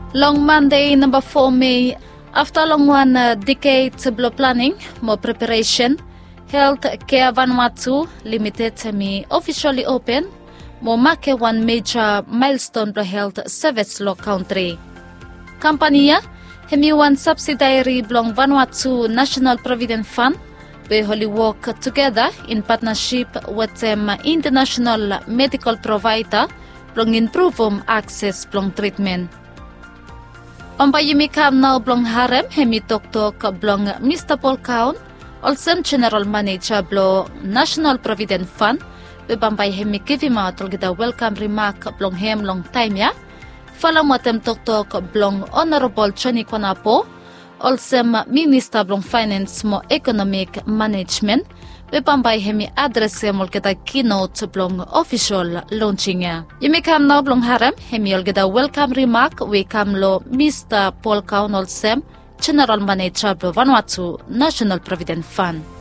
Long Monday, number 4 May, after long one decade blow planning, more preparation, Health Care Vanuatu Limited me officially open, more mark one major milestone for health service law country. Company hemi one subsidiary belong Vanuatu National Provident Fund. We wholly work together in partnership with international medical provider belong improve access belong treatment. Pambayimi kam now belong harem hemi doktor belong Mr. Paul Kaun, also General Manager belong National Provident Fund. We bambay hemi kivima tolgida welcome remark belong hem long time ya. Follow matem doktor belong Honorable Chani Kwanapo, also Minister belong Finance mo Economic Management. We bambay hemi address hemi olgida keynote belong official launching ya. Yumi kam now belong harem hemi olgida welcome remark we kam lo Mr. Paul Kaun also General Manager belong Vanuatu National Provident Fund.